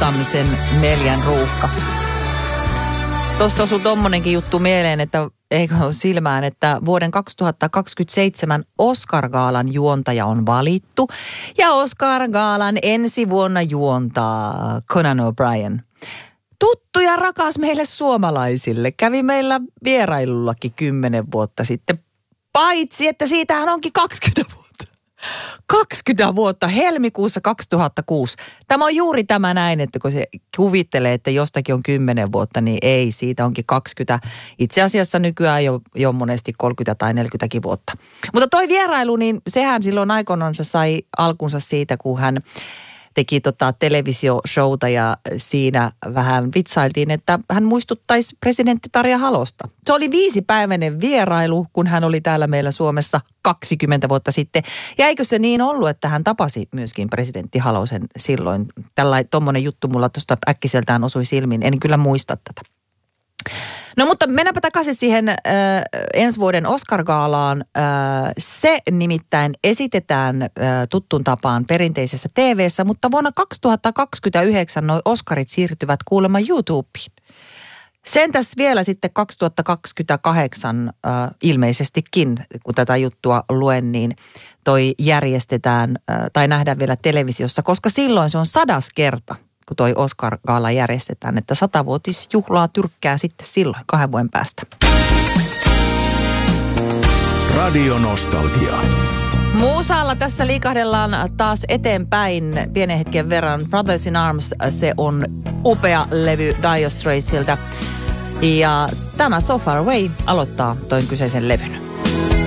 osaamisen 4 ruuhka. Tuossa osui tommonenkin juttu mieleen, että eikö silmään, että vuoden 2027 Oscar-gaalan juontaja on valittu. Ja Oscar-gaalan ensi vuonna juontaa Conan O'Brien. Tuttu ja rakas meille suomalaisille. Kävi meillä vierailullakin 10 vuotta sitten. Paitsi, että siitähän onkin 20 vuotta. 20 vuotta, helmikuussa 2006. Tämä on juuri tämä näin, että kun se kuvittelee, että jostakin on 10 vuotta, niin ei, siitä onkin 20. Itse asiassa nykyään jo monesti 30 tai 40 vuotta. Mutta toi vierailu, niin sehän silloin aikoinansa sai alkunsa siitä, kun hän teki televisioshowta ja siinä vähän vitsailtiin, että hän muistuttaisi presidentti Tarja Halosta. Se oli 5-päiväinen vierailu, kun hän oli täällä meillä Suomessa 20 vuotta sitten. Ja eikö se niin ollut, että hän tapasi myöskin presidentti Halosen silloin? Tuommoinen juttu mulla tuosta äkkiseltään osui silmiin. En kyllä muista tätä. No mutta mennäänpä takaisin siihen ensi vuoden Oscar-gaalaan. Se nimittäin esitetään tuttuun tapaan perinteisessä TV:ssä, mutta vuonna 2029 noi Oscarit siirtyvät kuulemma YouTubeen. Sentäs vielä sitten 2028 ilmeisestikin, kun tätä juttua luen, niin toi järjestetään tai nähdään vielä televisiossa, koska silloin se on 100. kerta, kun toi Oscar-gaala järjestetään, että 100-vuotisjuhlaa tyrkkää sitten silloin 2 vuoden päästä. Radio Nostalgia. Muusalla tässä liikahdellaan taas eteenpäin pienen hetken verran. Brothers in Arms, se on upea levy Dire Straitsilta. Ja tämä So Far Away aloittaa toin kyseisen levyn.